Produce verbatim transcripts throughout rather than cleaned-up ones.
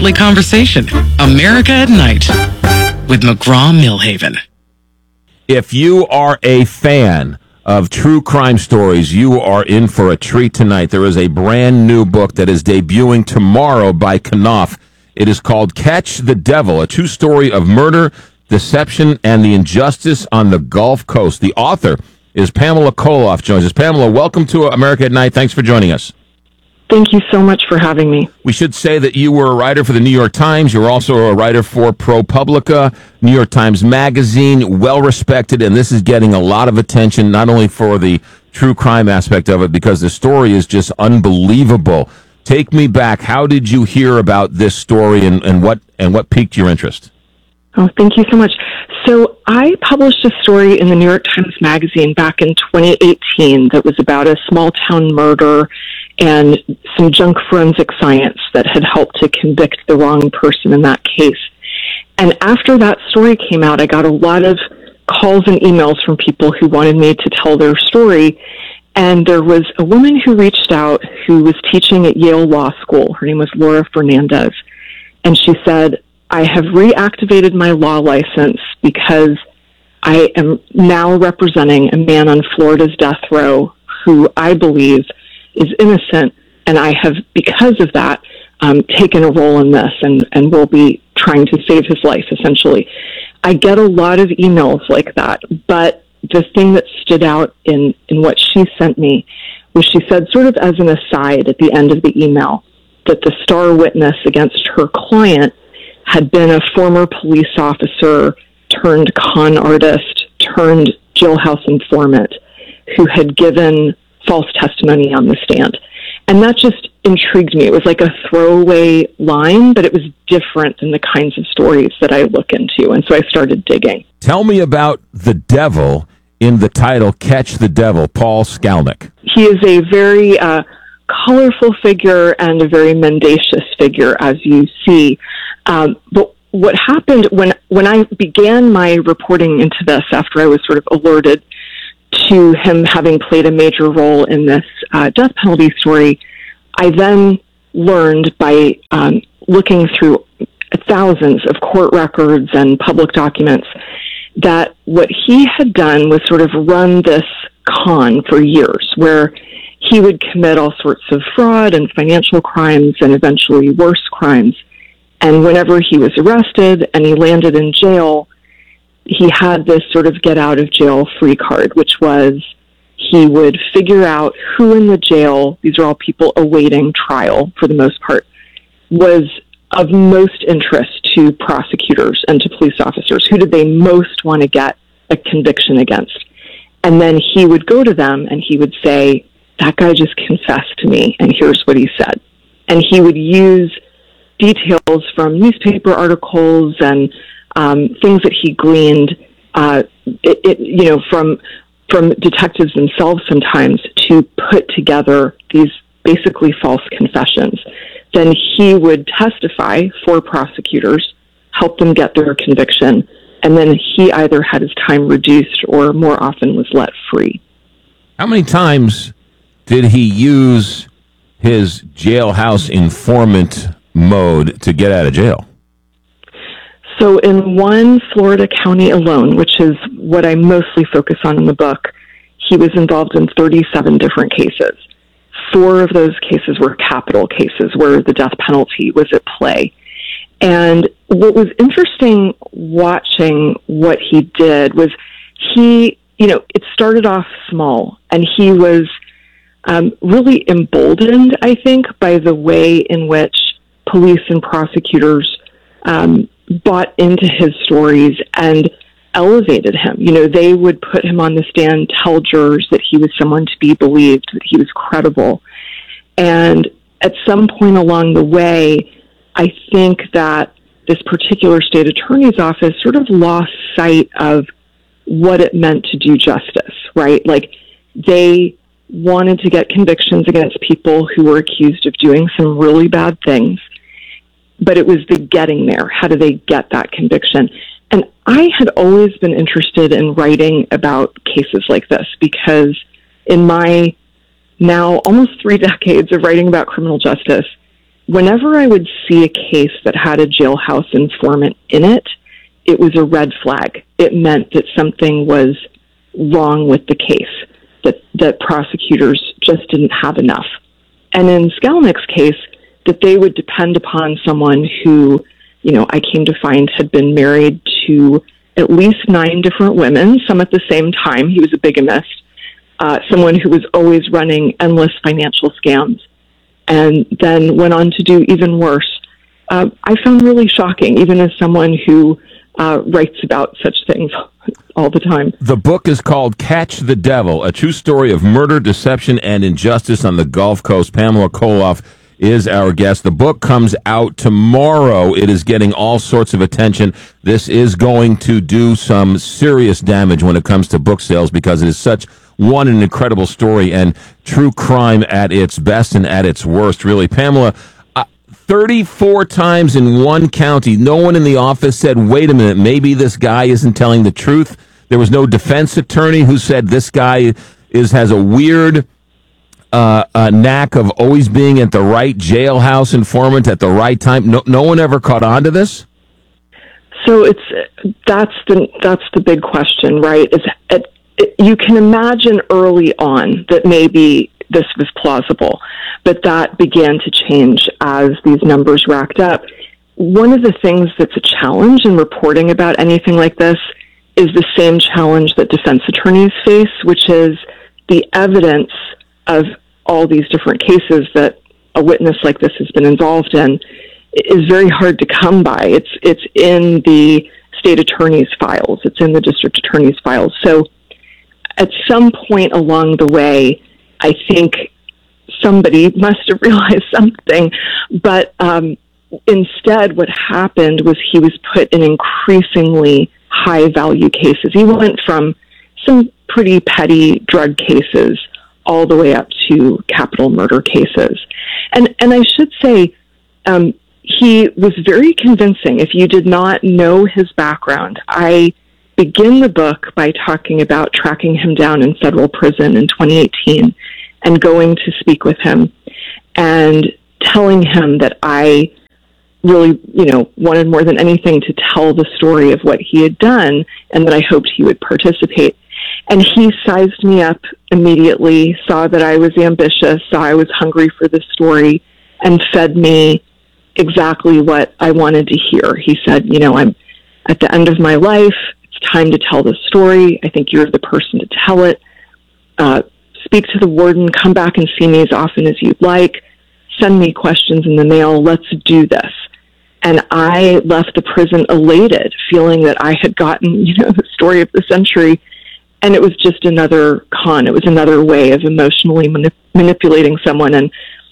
lively conversation. America at Night with McGraw-Millhaven. If you are a fan of true crime stories, you are in for a treat tonight. There is a brand new book that is debuting tomorrow by Knopf. It is called Catch the Devil, a true story of murder, deception, and the injustice on the Gulf Coast. The author is Pamela Koloff, joins us. Pamela, welcome to America at Night. Thanks for joining us. Thank you so much for having me. We should say that you were a writer for the New York Times. You were also a writer for ProPublica, New York Times Magazine, well-respected, and this is getting a lot of attention, not only for the true crime aspect of it, because the story is just unbelievable. Take me back. How did you hear about this story, and, and what and what piqued your interest? Oh, thank you so much. So I published a story in the New York Times Magazine back in twenty eighteen that was about a small-town murder and some junk forensic science that had helped to convict the wrong person in that case. And after that story came out, I got a lot of calls and emails from people who wanted me to tell their story. And there was a woman who reached out who was teaching at Yale Law School. Her name was Laura Fernandez. And she said, I have reactivated my law license because I am now representing a man on Florida's death row who I believe is innocent, and I have, because of that, um, taken a role in this and, and will be trying to save his life, essentially. I get a lot of emails like that, but the thing that stood out in, in what she sent me was she said, sort of as an aside at the end of the email, that the star witness against her client had been a former police officer turned con artist turned jailhouse informant who had given false testimony on the stand. And that just intrigued me. It was like a throwaway line, but it was different than the kinds of stories that I look into. And so I started digging. Tell me about the devil in the title, Catch the Devil, Paul Skalnick. He is a very uh, colorful figure and a very mendacious figure, as you see. Um, but what happened when, when I began my reporting into this, after I was sort of alerted to him having played a major role in this uh, death penalty story, I then learned by um, looking through thousands of court records and public documents that what he had done was sort of run this con for years, where he would commit all sorts of fraud and financial crimes and eventually worse crimes. And whenever he was arrested and he landed in jail, he had this sort of get out of jail free card, which was he would figure out who in the jail, these are all people awaiting trial for the most part, was of most interest to prosecutors and to police officers. Who did they most want to get a conviction against? And then he would go to them and he would say, that guy just confessed to me and here's what he said. And he would use details from newspaper articles and Um, things that he gleaned, uh, it, it, you know, from from detectives themselves sometimes to put together these basically false confessions. Then he would testify for prosecutors, help them get their conviction, and then he either had his time reduced or more often was let free. How many times did he use his jailhouse informant mode to get out of jail? So in one Florida county alone, which is what I mostly focus on in the book, he was involved in thirty-seven different cases. Four of those cases were capital cases where the death penalty was at play. And what was interesting watching what he did was he, you know, it started off small, and he was um, really emboldened, I think, by the way in which police and prosecutors um, bought into his stories and elevated him. You know, they would put him on the stand, tell jurors that he was someone to be believed, that he was credible. And at some point along the way, I think that this particular state attorney's office sort of lost sight of what it meant to do justice, right? Like, they wanted to get convictions against people who were accused of doing some really bad things, but it was the getting there. How do they get that conviction? And I had always been interested in writing about cases like this because in my now almost three decades of writing about criminal justice, whenever I would see a case that had a jailhouse informant in it, it was a red flag. It meant that something was wrong with the case, that, that prosecutors just didn't have enough. And in Skalnick's case, that they would depend upon someone who, you know, I came to find had been married to at least nine different women, some at the same time. He was a bigamist, uh, someone who was always running endless financial scams, and then went on to do even worse. Uh, I found really shocking, even as someone who uh, writes about such things all the time. The book is called Catch the Devil, a true story of murder, deception, and injustice on the Gulf Coast. Pamela Koloff is our guest. The book comes out tomorrow. It is getting all sorts of attention. This is going to do some serious damage when it comes to book sales because it is such one an incredible story and true crime at its best and at its worst, really. Pamela, uh, thirty-four times in one county, no one in the office said, wait a minute, maybe this guy isn't telling the truth. There was no defense attorney who said this guy is has a weird Uh, a knack of always being at the right jailhouse informant at the right time. No, no one ever caught on to this. So it's that's the that's the big question, right? Is it, it, you can imagine early on that maybe this was plausible, but that began to change as these numbers racked up. One of the things that's a challenge in reporting about anything like this is the same challenge that defense attorneys face, which is the evidence of all these different cases that a witness like this has been involved in is very hard to come by. It's it's in the state attorney's files. It's in the district attorney's files. So at some point along the way, I think somebody must have realized something. But um, instead, what happened was he was put in increasingly high-value cases. He went from some pretty petty drug cases all the way up to capital murder cases. And and I should say, um, he was very convincing. If you did not know his background, I begin the book by talking about tracking him down in federal prison in twenty eighteen and going to speak with him and telling him that I really, you know, wanted more than anything to tell the story of what he had done and that I hoped he would participate. And he sized me up immediately, saw that I was ambitious, saw I was hungry for this story, and fed me exactly what I wanted to hear. He said, you know, I'm at the end of my life. It's time to tell this story. I think you're the person to tell it. Uh, speak to the warden. Come back and see me as often as you'd like. Send me questions in the mail. Let's do this. And I left the prison elated, feeling that I had gotten, you know, the story of the century. And it was just another con. It was another way of emotionally manip- manipulating someone. And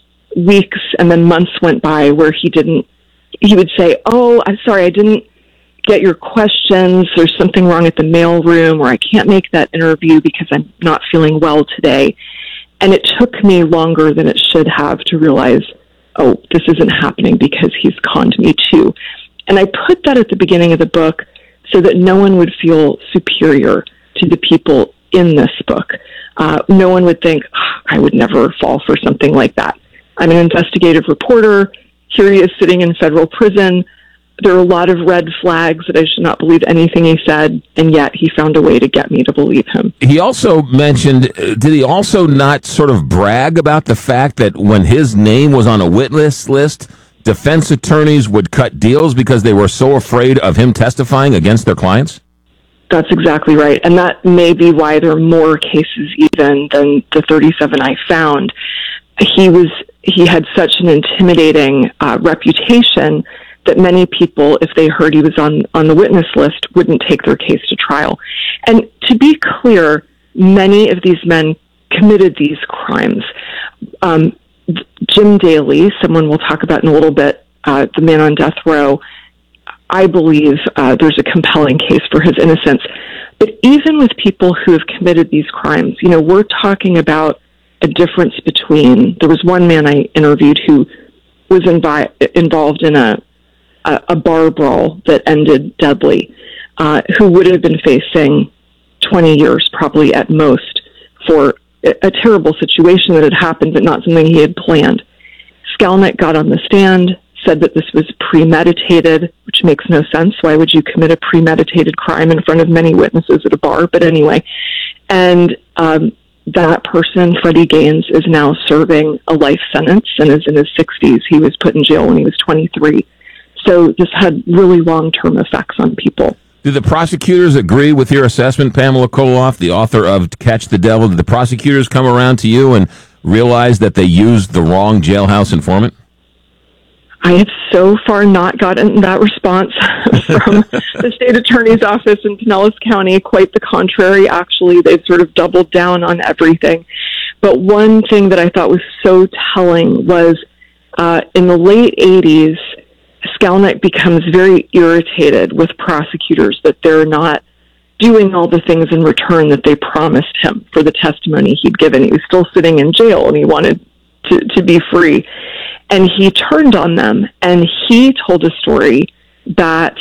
weeks and then months went by where he didn't, he would say, oh, I'm sorry, I didn't get your questions. There's something wrong at the mailroom, or I can't make that interview because I'm not feeling well today. And it took me longer than it should have to realize, oh, this isn't happening because he's conned me too. And I put that at the beginning of the book so that no one would feel superior to the people in this book. Uh, no one would think, oh, I would never fall for something like that. I'm an investigative reporter. Here he is sitting in federal prison. There are a lot of red flags that I should not believe anything he said, and yet he found a way to get me to believe him. He also mentioned, uh, did he also not sort of brag about the fact that when his name was on a witness list, defense attorneys would cut deals because they were so afraid of him testifying against their clients? That's exactly right. And that may be why there are more cases even than the thirty-seven I found. He was, he had such an intimidating uh, reputation that many people, if they heard he was on, on the witness list, wouldn't take their case to trial. And to be clear, many of these men committed these crimes. Um, Jim Daly, someone we'll talk about in a little bit, uh, the man on death row, I believe uh, there's a compelling case for his innocence. But even with people who have committed these crimes, you know, we're talking about a difference between, there was one man I interviewed who was invi- involved in a, a, a bar brawl that ended deadly, uh, who would have been facing twenty years probably at most for a, a terrible situation that had happened, but not something he had planned. Skalnick got on the stand, said that this was premeditated, which makes no sense. Why would you commit a premeditated crime in front of many witnesses at a bar? But anyway, and um, that person, Freddie Gaines, is now serving a life sentence and is in his sixties. He was put in jail when he was twenty-three. So this had really long-term effects on people. Did the prosecutors agree with your assessment, Pamela Koloff, the author of Catch the Devil? Did the prosecutors come around to you and realize that they used the wrong jailhouse informant? I have so far not gotten that response from the state attorney's office in Pinellas County. Quite the contrary, actually. They've sort of doubled down on everything. But one thing that I thought was so telling was uh, in the late eighties, Skalnick becomes very irritated with prosecutors that they're not doing all the things in return that they promised him for the testimony he'd given. He was still sitting in jail and he wanted to, to be free. And he turned on them, and he told a story that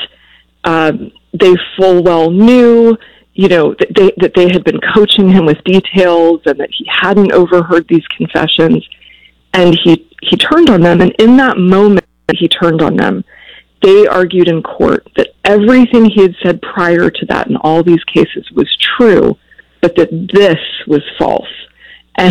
um, they full well knew, you know, that they, that they had been coaching him with details and that he hadn't overheard these confessions. And he, he turned on them, and in that moment he turned on them, they argued in court that everything he had said prior to that in all these cases was true, but that this was false. And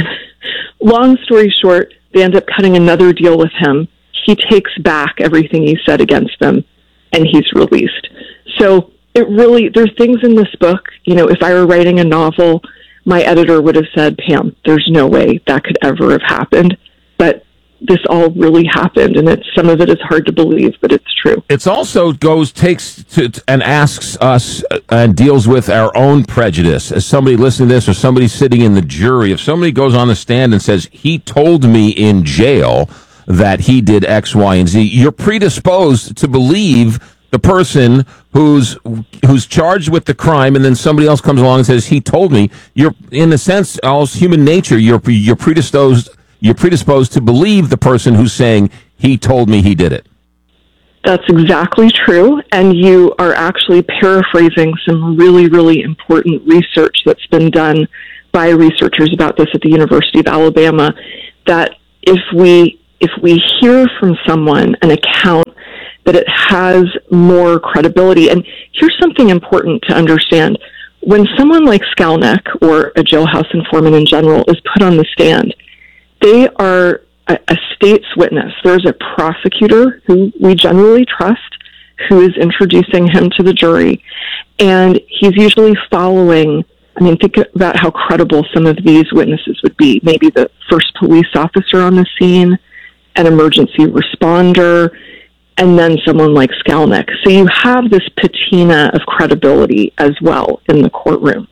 long story short, they end up cutting another deal with him. He takes back everything he said against them, and he's released. So it really, there's things in this book, you know, if I were writing a novel, my editor would have said, Pam, there's no way that could ever have happened. But this all really happened, and it's, some of it is hard to believe, but it's true. It's also goes, takes to, and asks us uh, and deals with our own prejudice. As somebody listening to this or somebody sitting in the jury, if somebody goes on the stand and says, he told me in jail that he did X, Y, and Z, you're predisposed to believe the person who's who's charged with the crime, and then somebody else comes along and says, he told me. You're, in a sense, all human nature, you're you're predisposed You're predisposed to believe the person who's saying, he told me he did it. That's exactly true. And you are actually paraphrasing some really, really important research that's been done by researchers about this at the University of Alabama, that if we, if we hear from someone an account that it has more credibility, and here's something important to understand. When someone like Skalnick, or a jailhouse informant in general, is put on the stand, they are a, a state's witness. There's a prosecutor who we generally trust who is introducing him to the jury, and he's usually following, I mean, think about how credible some of these witnesses would be. Maybe the first police officer on the scene, an emergency responder, and then someone like Skalnick. So you have this patina of credibility as well in the courtroom.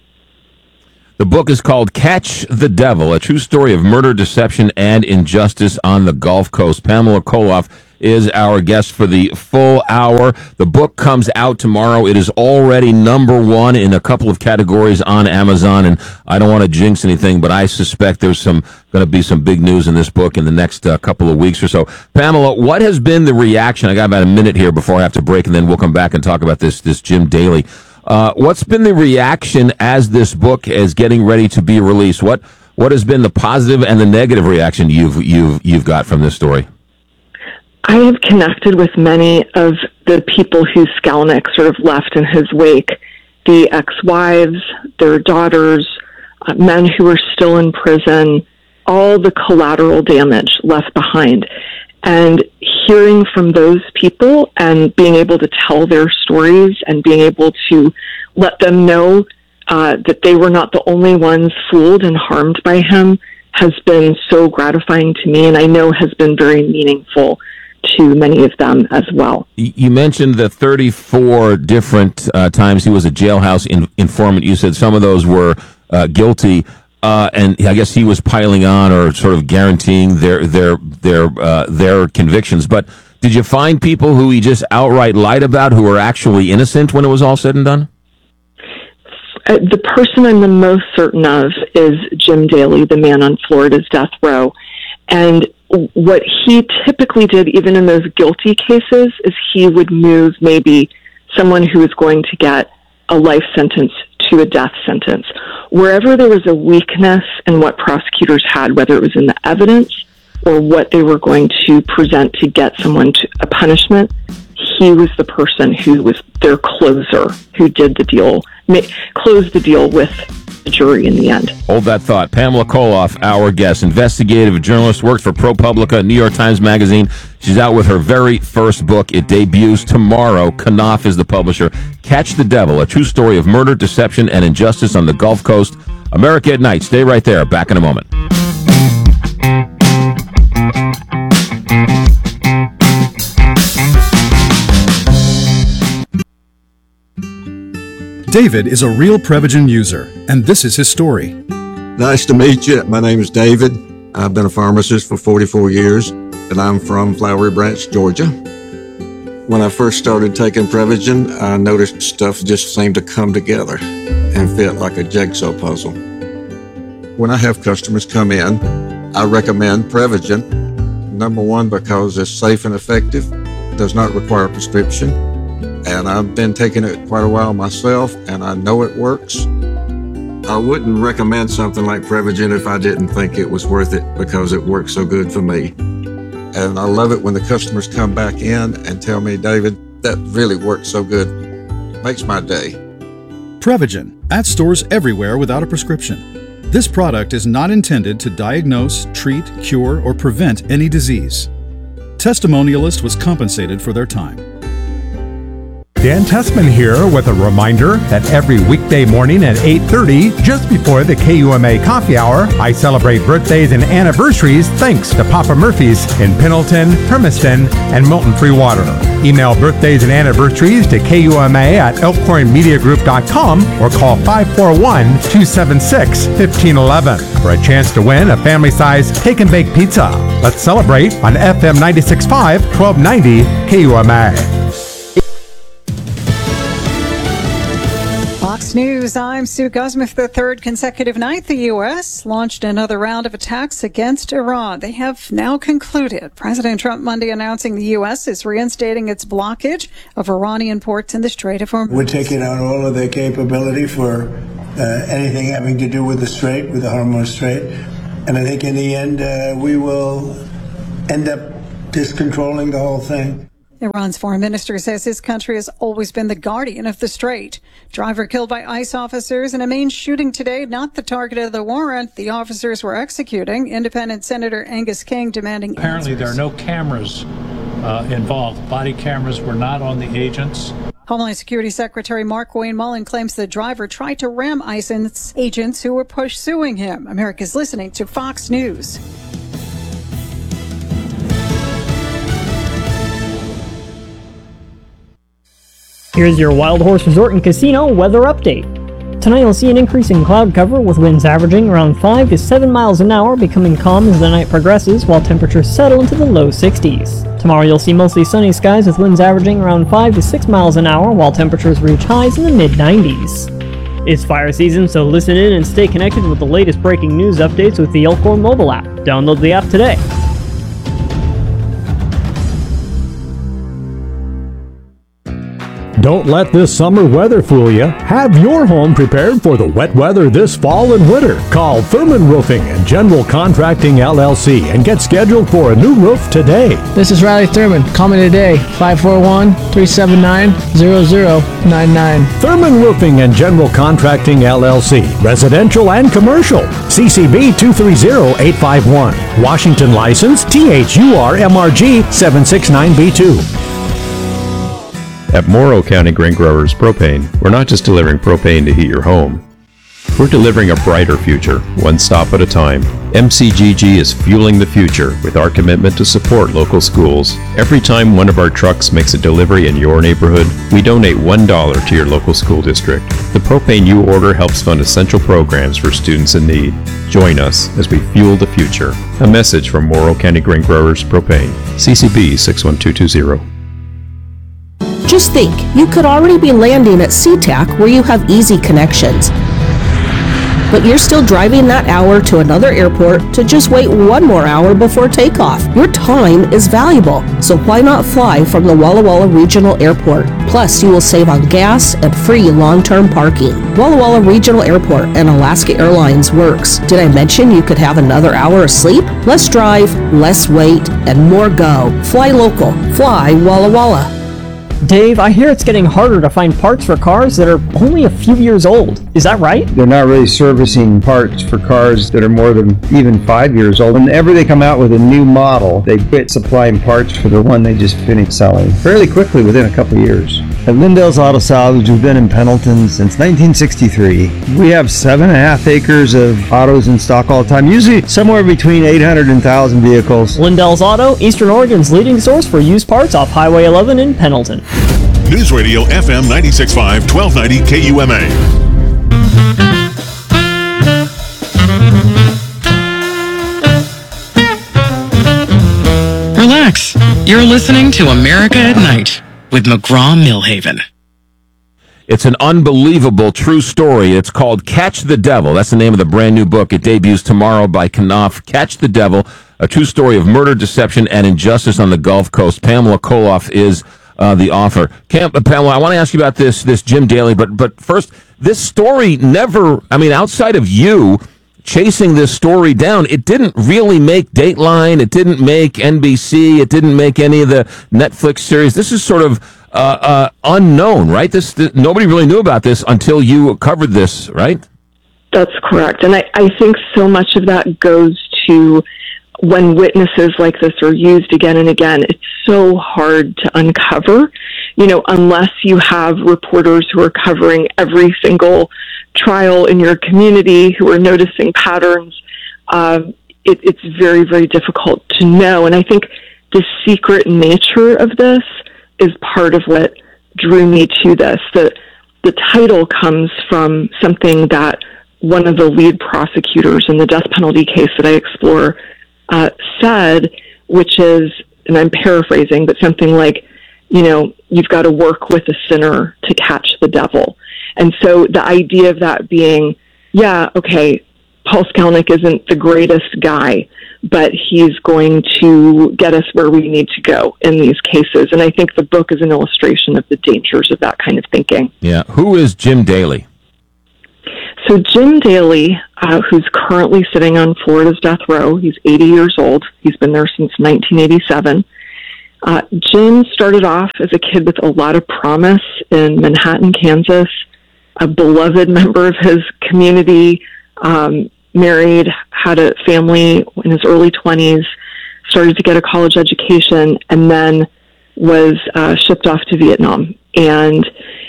The book is called Catch the Devil, a true story of murder, deception, and injustice on the Gulf Coast. Pamela Koloff is our guest for the full hour. The book comes out tomorrow. It is already number one in a couple of categories on Amazon, and I don't want to jinx anything, but I suspect there's some going to be some big news in this book in the next uh, couple of weeks or so. Pamela, what has been the reaction? I got about a minute here before I have to break, and then we'll come back and talk about this, this Jim Daly. Uh, what's been the reaction as this book is getting ready to be released? What what has been the positive and the negative reaction you've you've you've got from this story? I have connected with many of the people who Skalnick sort of left in his wake, the ex-wives, their daughters, uh, men who are still in prison, all the collateral damage left behind. And hearing from those people and being able to tell their stories and being able to let them know uh, that they were not the only ones fooled and harmed by him has been so gratifying to me, and I know has been very meaningful to many of them as well. You mentioned the thirty-four different uh, times he was a jailhouse in- informant. You said some of those were uh, guilty. Uh, and I guess he was piling on or sort of guaranteeing their their their uh, their convictions. But did you find people who he just outright lied about who were actually innocent when it was all said and done? Uh, the person I'm the most certain of is Jim Daly, the man on Florida's death row. And what he typically did, even in those guilty cases, is he would move maybe someone who was going to get a life sentence to a death sentence. Wherever there was a weakness in what prosecutors had, whether it was in the evidence or what they were going to present to get someone to a punishment, he was the person who was their closer, who did the deal, ma- closed the deal with the jury in the end. Hold that thought. Pamela Koloff, our guest, investigative journalist, worked for ProPublica, New York Times Magazine. She's out with her very first book. It debuts tomorrow. Knopf is the publisher. Catch the Devil, a true story of murder, deception, and injustice on the Gulf Coast. America at Night. Stay right there. Back in a moment. David is a real Prevagen user, and this is his story. Nice to meet you. My name is David. I've been a pharmacist for forty-four years, and I'm from Flowery Branch, Georgia. When I first started taking Prevagen, I noticed stuff just seemed to come together and fit like a jigsaw puzzle. When I have customers come in, I recommend Prevagen. Number one, because it's safe and effective, does not require a prescription. And I've been taking it quite a while myself, and I know it works. I wouldn't recommend something like Prevagen if I didn't think it was worth it, because it works so good for me. And I love it when the customers come back in and tell me, David, that really works so good. It makes my day. Prevagen, at stores everywhere without a prescription. This product is not intended to diagnose, treat, cure, or prevent any disease. Testimonialist was compensated for their time. Dan Tessman here with a reminder that every weekday morning at eight thirty, just before the K U M A Coffee Hour, I celebrate birthdays and anniversaries thanks to Papa Murphy's in Pendleton, Hermiston, and Milton Free Water. Email birthdays and anniversaries to K U M A at elkhorn media group dot com or call five four one, two seven six, one five one one for a chance to win a family-sized take and bake pizza. Let's celebrate on F M ninety-six point five, twelve ninety K U M A. Fox News, I'm Sue Guzmuth. The third consecutive night, the U S launched another round of attacks against Iran. They have now concluded. President Trump Monday announcing the U S is reinstating its blockage of Iranian ports in the Strait of Hormuz. We're taking out all of their capability for uh, anything having to do with the Strait, with the Hormuz Strait. And I think in the end, uh, we will end up just controlling the whole thing. Iran's foreign minister says his country has always been the guardian of the strait. Driver killed by ICE officers in a Maine shooting today, not the target of the warrant the officers were executing. Independent Senator Angus King demanding Apparently answers. There are no cameras uh, involved. Body cameras were not on the agents. Homeland Security Secretary Mark Wayne Mullen claims the driver tried to ram ICE agents who were pursuing him. America's listening to Fox News. Here's your Wild Horse Resort and Casino weather update. Tonight you'll see an increase in cloud cover with winds averaging around five to seven miles an hour, becoming calm as the night progresses while temperatures settle into the low sixties. Tomorrow you'll see mostly sunny skies with winds averaging around five to six miles an hour while temperatures reach highs in the mid nineties. It's fire season, so listen in and stay connected with the latest breaking news updates with the Elkhorn mobile app. Download the app today. Don't let this summer weather fool you. Have your home prepared for the wet weather this fall and winter. Call Thurman Roofing and General Contracting L L C and get scheduled for a new roof today. This is Riley Thurman. Call me today, five four one, three seven nine, zero zero nine nine. Thurman Roofing and General Contracting L L C. Residential and commercial. C C B two three zero eight five one. Washington license T H U R M R G seven six nine B two. At Morrow County Grain Growers Propane, we're not just delivering propane to heat your home. We're delivering a brighter future, one stop at a time. M C G G is fueling the future with our commitment to support local schools. Every time one of our trucks makes a delivery in your neighborhood, we donate one dollar to your local school district. The propane you order helps fund essential programs for students in need. Join us as we fuel the future. A message from Morrow County Grain Growers Propane, C C B six one two two zero. Just think, you could already be landing at SeaTac where you have easy connections. but you're still driving that hour to another airport to just wait one more hour before takeoff. Your time is valuable, so why not fly from the Walla Walla Regional Airport? Plus, you will save on gas and free long-term parking. Walla Walla Regional Airport and Alaska Airlines works. Did I mention you could have another hour of sleep? Less drive, less wait, and more go. Fly local. Fly Walla Walla. Dave, I hear it's getting harder to find parts for cars that are only a few years old. Is that right? They're not really servicing parts for cars that are more than even five years old. Whenever they come out with a new model, they quit supplying parts for the one they just finished selling fairly quickly within a couple of years. At Lindell's Auto Salvage, we've been in Pendleton since nineteen sixty-three. We have seven and a half acres of autos in stock all the time, usually somewhere between eight hundred and one thousand vehicles. Lindell's Auto, Eastern Oregon's leading source for used parts off Highway eleven in Pendleton. News Radio F M ninety-six point five, twelve ninety K U M A. Relax. You're listening to America at Night with McGraw-Milhaven. It's an unbelievable true story. It's called Catch the Devil. That's the name of the brand new book. It debuts tomorrow by Knopf. Catch the Devil, a true story of murder, deception, and injustice on the Gulf Coast. Pamela Koloff is uh, the author. Cam- Pamela, I want to ask you about this, this Jim Daly, but but first, this story never, I mean, outside of you chasing this story down, it didn't really make Dateline, it didn't make N B C, it didn't make any of the Netflix series. This is sort of uh, uh, unknown, right? This, this nobody really knew about this until you covered this, right? That's correct. And I, I think so much of that goes to when witnesses like this are used again and again, it's so hard to uncover, you know, unless you have reporters who are covering every single trial in your community who are noticing patterns. Uh, it, it's very, very difficult to know. And I think the secret nature of this is part of what drew me to this. The, the title comes from something that one of the lead prosecutors in the death penalty case that I explore uh, said, which is, and I'm paraphrasing, but something like, you know, you've got to work with a sinner to catch the devil. And so the idea of that being, yeah, okay, Paul Skalnick isn't the greatest guy, but he's going to get us where we need to go in these cases. And I think the book is an illustration of the dangers of that kind of thinking. Yeah. Who is Jim Daly? So Jim Daly, uh, who's currently sitting on Florida's death row, he's eighty years old. He's been there since nineteen eighty-seven. Uh, Jim started off as a kid with a lot of promise in Manhattan, Kansas, a beloved member of his community, um, married, had a family in his early twenties, started to get a college education, and then was uh, shipped off to Vietnam. And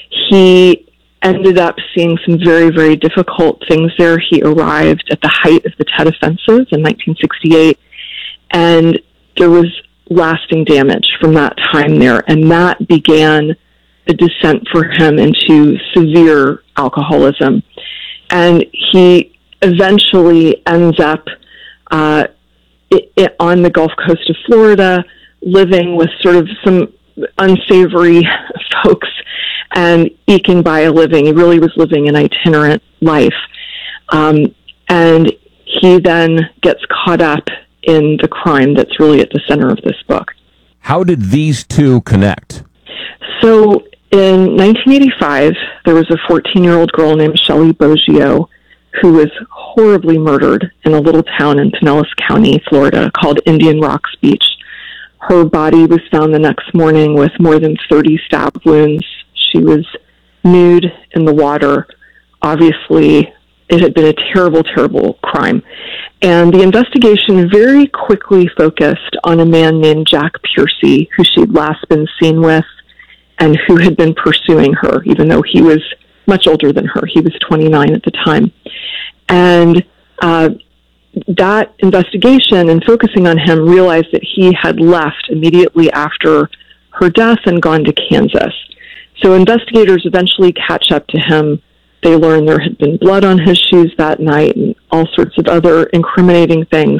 he ended up seeing some very, very difficult things there. He arrived at the height of the Tet Offensive in nineteen sixty-eight, and there was lasting damage from that time there, and that began a descent for him into severe alcoholism. And he eventually ends up uh, it, it, on the Gulf Coast of Florida, living with sort of some unsavory folks and eking by a living. He really was living an itinerant life. Um, and he then gets caught up in the crime that's really at the center of this book. How did these two connect? So in nineteen eighty-five, there was a fourteen-year-old girl named Shelley Boggio who was horribly murdered in a little town in Pinellas County, Florida, called Indian Rocks Beach. Her body was found the next morning with more than thirty stab wounds. She was nude in the water. Obviously, it had been a terrible, terrible crime. And the investigation very quickly focused on a man named Jack Piercy, who she'd last been seen with and who had been pursuing her, even though he was much older than her. He was twenty-nine at the time. And uh, that investigation and focusing on him realized that he had left immediately after her death and gone to Kansas. So investigators eventually catch up to him. They learn there had been blood on his shoes that night and all sorts of other incriminating things.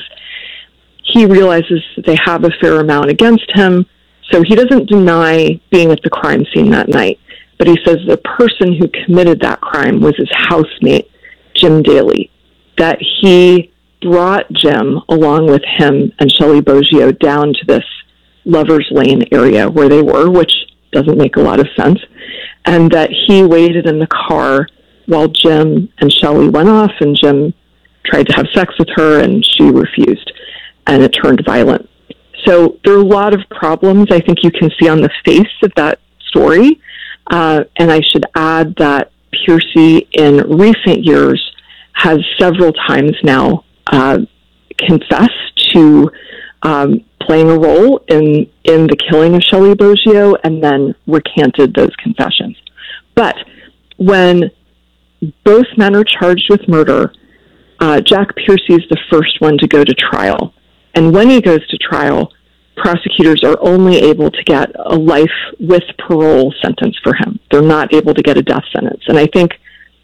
He realizes that they have a fair amount against him, so he doesn't deny being at the crime scene that night. But he says the person who committed that crime was his housemate, Jim Daly. that he brought Jim along with him and Shelley Boggio down to this Lover's Lane area where they were, which doesn't make a lot of sense, and that he waited in the car while Jim and Shelley went off, and Jim tried to have sex with her and she refused, and it turned violent. So there are a lot of problems I think you can see on the face of that story. Uh, and I should add that Piercy in recent years has several times now uh, confessed to um, playing a role in, in the killing of Shelley Boggio and then recanted those confessions. But when both men are charged with murder, uh, Jack Piercy is the first one to go to trial. And when he goes to trial, prosecutors are only able to get a life with parole sentence for him. They're not able to get a death sentence. And I think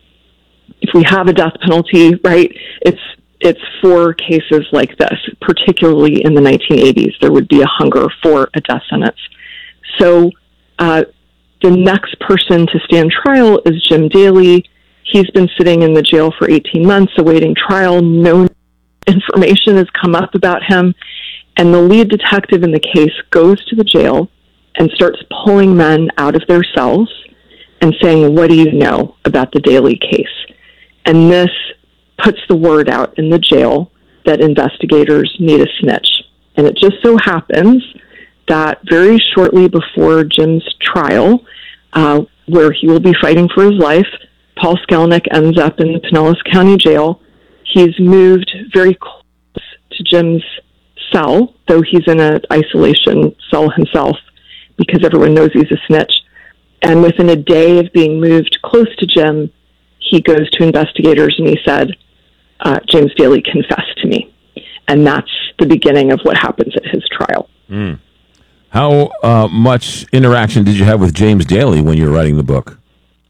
if we have a death penalty, right, it's it's for cases like this, particularly in the nineteen eighties. There would be a hunger for a death sentence. So uh, the next person to stand trial is Jim Daly. He's been sitting in the jail for eighteen months awaiting trial. No information has come up about him. And the lead detective in the case goes to the jail and starts pulling men out of their cells and saying, what do you know about the Daly case? And this puts the word out in the jail that investigators need a snitch. And it just so happens that very shortly before Jim's trial, uh, where he will be fighting for his life, Paul Skalnick ends up in the Pinellas County Jail. He's moved very close to Jim's cell, though he's in an isolation cell himself because everyone knows he's a snitch. And within a day of being moved close to Jim, he goes to investigators and he said, uh, James Daly confessed to me. And that's the beginning of what happens at his trial. Mm. How uh, much interaction did you have with James Daly when you were writing the book?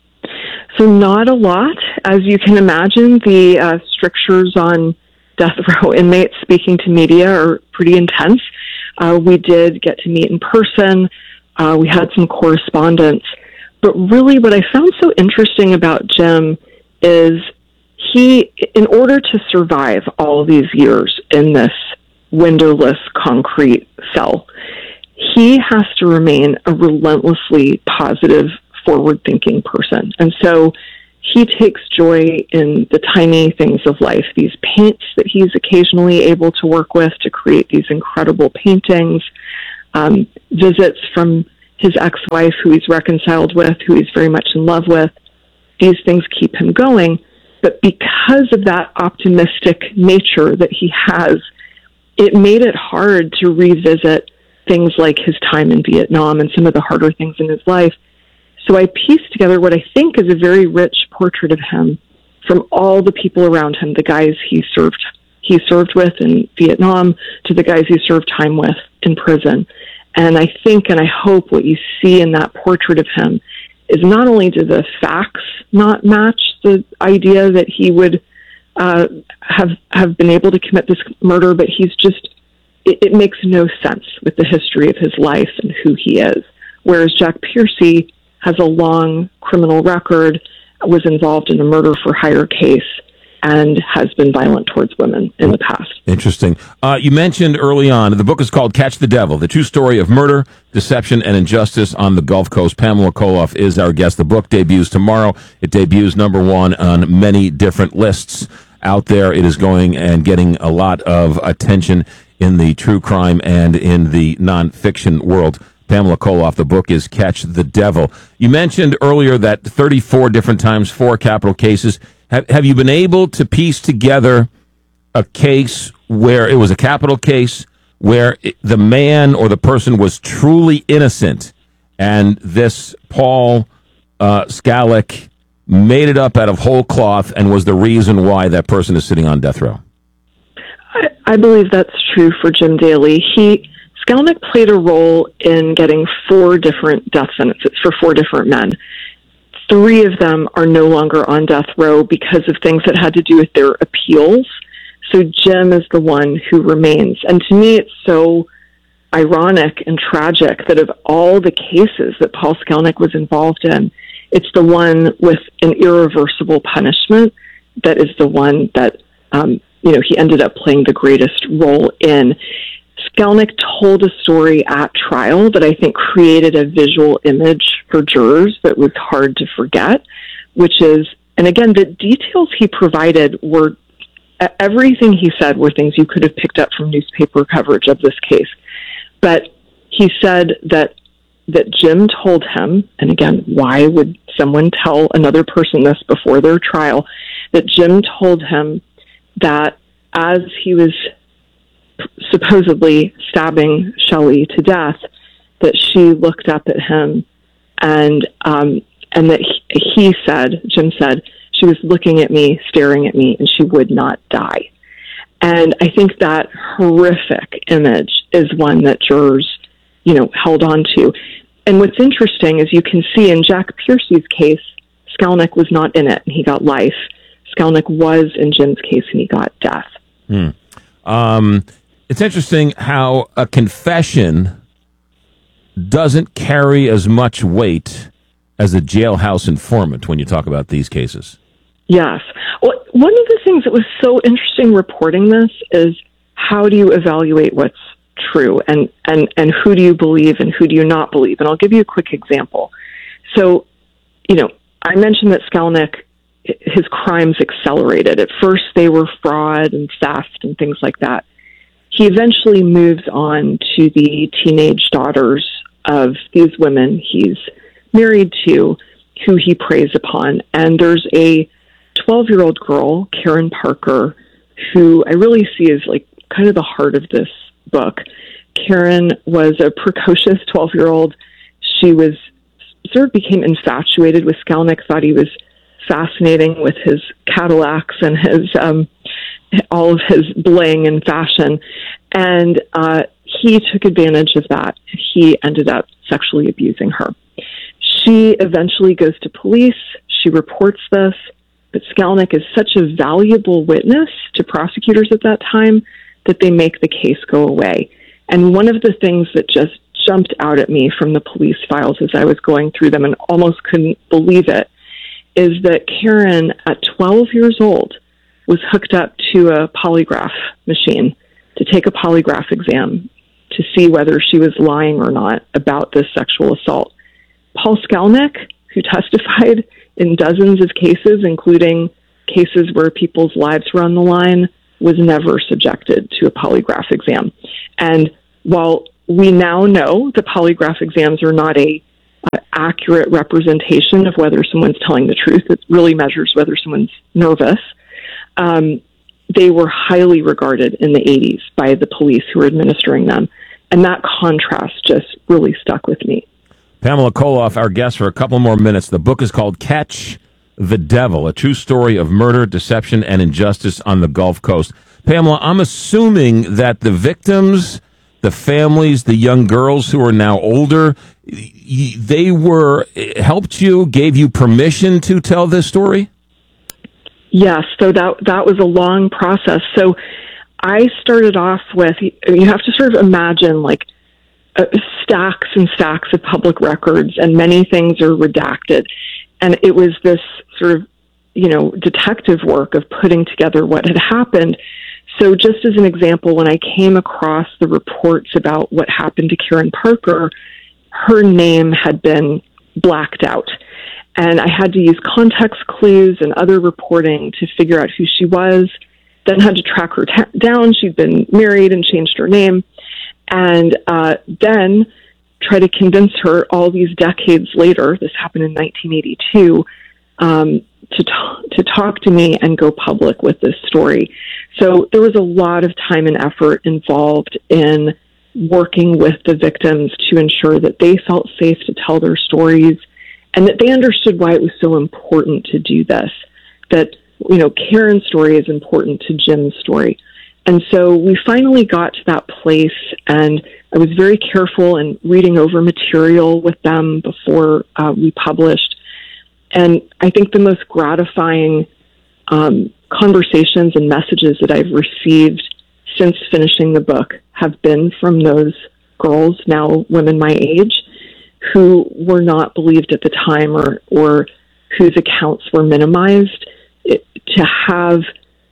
So not a lot. As you can imagine, the uh, strictures on death row inmates speaking to media are pretty intense. Uh, we did get to meet in person. Uh, we had some correspondence. But really what I found so interesting about Jim is he, in order to survive all these years in this windowless concrete cell, he has to remain a relentlessly positive, forward-thinking person. And so he takes joy in the tiny things of life, these paints that he's occasionally able to work with to create these incredible paintings, um, visits from his ex-wife who he's reconciled with, who he's very much in love with. These things keep him going. But because of that optimistic nature that he has, it made it hard to revisit things like his time in Vietnam and some of the harder things in his life. So I pieced together what I think is a very rich portrait of him from all the people around him, the guys he served he served with in Vietnam to the guys he served time with in prison. And I think and I hope what you see in that portrait of him is not only do the facts not match the idea that he would uh, have have been able to commit this murder, but he's just, it, it makes no sense with the history of his life and who he is. Whereas Jack Piercy has a long criminal record, was involved in a murder for hire case, and has been violent towards women in the past. Interesting. Uh, you mentioned early on, the book is called Catch the Devil, the true story of murder, deception, and injustice on the Gulf Coast. Pamela Koloff is our guest. The book debuts tomorrow. It debuts number one on many different lists out there. It is going and getting a lot of attention in the true crime and in the nonfiction world. Pamela Koloff, the book is Catch the Devil. You mentioned earlier that thirty-four different times, four capital cases. Have, have you been able to piece together a case where it was a capital case, where it, the man or the person was truly innocent, and this Paul uh, Skalnick made it up out of whole cloth and was the reason why that person is sitting on death row? I, I believe that's true for Jim Daly. He... Skalnick played a role in getting four different death sentences for four different men. Three of them are no longer on death row because of things that had to do with their appeals. So Jim is the one who remains. And to me, it's so ironic and tragic that of all the cases that Paul Skalnick was involved in, it's the one with an irreversible punishment that is the one that um, you know, he ended up playing the greatest role in. Skelnick told a story at trial that I think created a visual image for jurors that was hard to forget, which is, and again, the details he provided were, everything he said were things you could have picked up from newspaper coverage of this case. But he said that that Jim told him, and again, why would someone tell another person this before their trial, that Jim told him that as he was supposedly stabbing Shelley to death, that she looked up at him and um, and that he, he said, Jim said, she was looking at me, staring at me, and she would not die. And I think that horrific image is one that jurors, you know, held on to. And what's interesting is you can see in Jack Piercy's case, Skelnick was not in it and he got life. Skelnick was in Jim's case and he got death. Hmm. Um, it's interesting how a confession doesn't carry as much weight as a jailhouse informant when you talk about these cases. Yes. Well, one of the things that was so interesting reporting this is how do you evaluate what's true and, and, and who do you believe and who do you not believe? And I'll give you a quick example. So, you know, I mentioned that Skelnick, his crimes accelerated. At first they were fraud and theft and things like that. He eventually moves on to the teenage daughters of these women he's married to, who he preys upon. And there's a twelve-year-old girl, Karen Parker, who I really see as like kind of the heart of this book. Karen was a precocious twelve-year-old. She was sort of became infatuated with Skelnick, thought he was fascinating with his Cadillacs and his um, all of his bling and fashion. And uh, he took advantage of that. He ended up sexually abusing her. She eventually goes to police. She reports this. But Skelnick is such a valuable witness to prosecutors at that time that they make the case go away. And one of the things that just jumped out at me from the police files as I was going through them and almost couldn't believe it is that Karen, at twelve years old, was hooked up to a polygraph machine to take a polygraph exam to see whether she was lying or not about this sexual assault. Paul Skelnick, who testified in dozens of cases, including cases where people's lives were on the line, was never subjected to a polygraph exam. And while we now know that polygraph exams are not a uh, accurate representation of whether someone's telling the truth, it really measures whether someone's nervous, um, they were highly regarded in the eighties by the police who were administering them. And that contrast just really stuck with me. Pamela Koloff, our guest for a couple more minutes. The book is called Catch the Devil, a true story of murder, deception, and injustice on the Gulf Coast. Pamela, I'm assuming that the victims, the families, the young girls who are now older, they were helped you, gave you permission to tell this story? Yes, so that that was a long process. So I started off with, you have to sort of imagine like uh, stacks and stacks of public records, and many things are redacted. And it was this sort of, you know, detective work of putting together what had happened. So just as an example, when I came across the reports about what happened to Karen Parker, her name had been blacked out. And I had to use context clues and other reporting to figure out who she was, then had to track her ta- down. She'd been married and changed her name. And uh, then try to convince her all these decades later, this happened in nineteen eighty-two, um, to, t- to talk to me and go public with this story. So there was a lot of time and effort involved in working with the victims to ensure that they felt safe to tell their stories and that they understood why it was so important to do this, that, you know, Karen's story is important to Jim's story. And so we finally got to that place, and I was very careful in reading over material with them before uh, we published. And I think the most gratifying um, conversations and messages that I've received since finishing the book have been from those girls, now women my age, who were not believed at the time or, or whose accounts were minimized. It, to have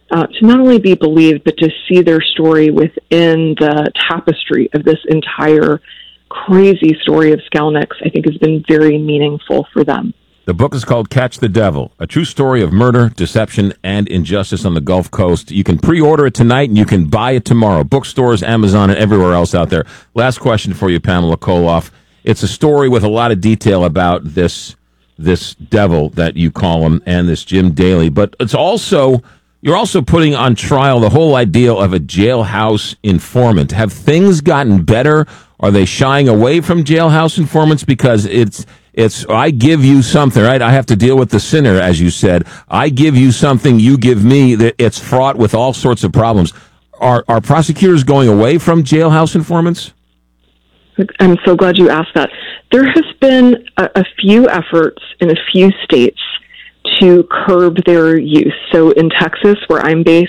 uh, to not only be believed, but to see their story within the tapestry of this entire crazy story of Skalniks, I think has been very meaningful for them. The book is called Catch the Devil, a true story of murder, deception, and injustice on the Gulf Coast. You can pre-order it tonight, and you can buy it tomorrow. Bookstores, Amazon, and everywhere else out there. Last question for you, Pamela Koloff. It's a story with a lot of detail about this this devil that you call him and this Jim Daly, but it's also you're also putting on trial the whole idea of a jailhouse informant. Have things gotten better? Are they shying away from jailhouse informants because it's it's I give you something, right? I have to deal with the sinner, as you said. I give you something, you give me. That it's fraught with all sorts of problems. Are are prosecutors going away from jailhouse informants? I'm so glad you asked that. There has been a, a few efforts in a few states to curb their use. So in Texas, where I'm based,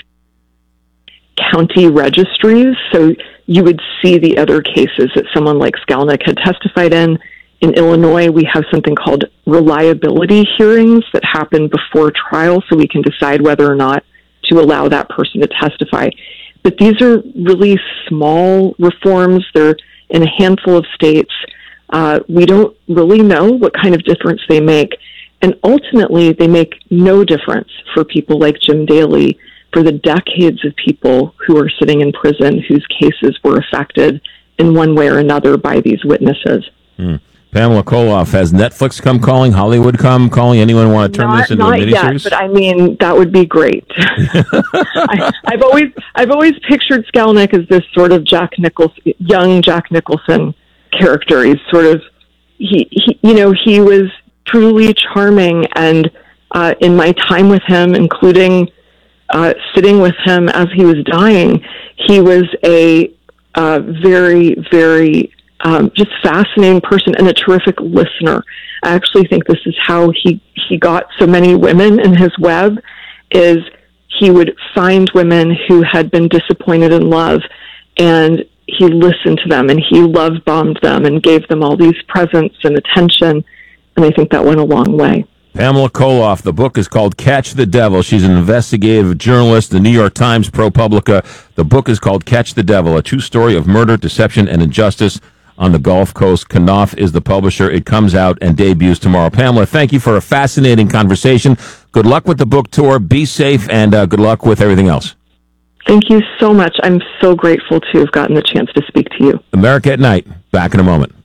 county registries, so you would see the other cases that someone like Skalnik had testified in. In Illinois, we have something called reliability hearings that happen before trial, so we can decide whether or not to allow that person to testify. But these are really small reforms. They're in a handful of states. Uh, we don't really know what kind of difference they make. And ultimately, they make no difference for people like Jim Daly, for the decades of people who are sitting in prison whose cases were affected in one way or another by these witnesses. Hmm. Pamela Koloff, has Netflix come calling? Hollywood come calling? Anyone want to turn Not, this into a not miniseries? yet, but I mean, that would be great. I, I've always, I've always pictured Skalnik as this sort of Jack Nicholson, young Jack Nicholson character. He's sort of, he, he you know, he was truly charming, and uh, in my time with him, including uh, sitting with him as he was dying, he was a uh, very, very um, just fascinating person and a terrific listener. I actually think this is how he, he got so many women in his web, is he would find women who had been disappointed in love, and he listened to them, and he love-bombed them and gave them all these presents and attention, and I think that went a long way. Pamela Koloff, the book is called Catch the Devil. She's an investigative journalist, the New York Times, ProPublica. The book is called Catch the Devil, a true story of murder, deception, and injustice on the Gulf Coast. Knopf is the publisher. It comes out and debuts tomorrow. Pamela, thank you for a fascinating conversation. Good luck with the book tour. Be safe, and uh, good luck with everything else. Thank you so much. I'm so grateful to have gotten the chance to speak to you. America at Night. Back in a moment.